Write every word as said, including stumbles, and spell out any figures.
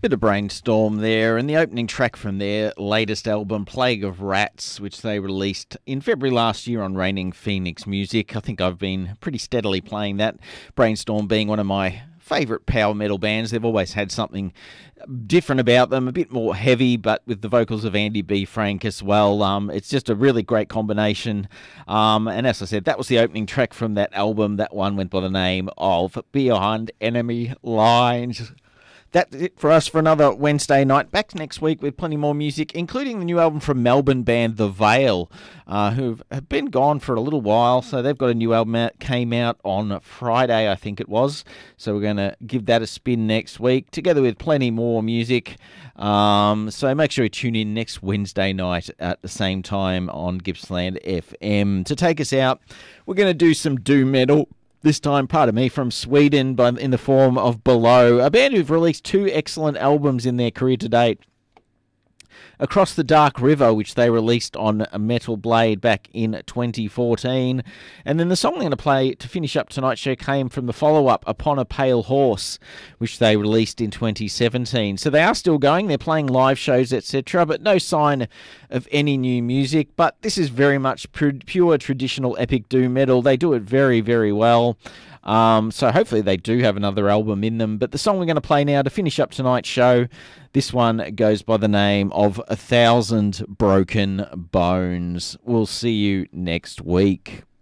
Bit of Brainstorm there, and the opening track from their latest album, Plague of Rats, which they released in February last year on Reigning Phoenix Music. I think I've been pretty steadily playing that. Brainstorm being one of my favourite power metal bands. They've always had something different about them, a bit more heavy, but with the vocals of Andy B. Frank as well. Um, it's just a really great combination. Um, and as I said, that was the opening track from that album. That one went by the name of Behind Enemy Lines. That's it for us for another Wednesday night. Back next week with plenty more music, including the new album from Melbourne band The Veil, uh, who have been gone for a little while. So they've got a new album out, came out on Friday, I think it was. So we're going to give that a spin next week, together with plenty more music. Um, so make sure you tune in next Wednesday night at the same time on Gippsland F M. To take us out, we're going to do some doom metal. This time, pardon me, from Sweden by, in the form of Below, a band who've released two excellent albums in their career to date. Across the Dark River, which they released on Metal Blade back in twenty fourteen. And then the song I'm going to play to finish up tonight's show came from the follow-up, Upon a Pale Horse, which they released in twenty seventeen. So they are still going, they're playing live shows, et cetera, but no sign of any new music. But this is very much pure traditional epic doom metal. They do it very, very well. Um, so hopefully they do have another album in them. But the song we're going to play now to finish up tonight's show, this one goes by the name of A Thousand Broken Bones. We'll see you next week.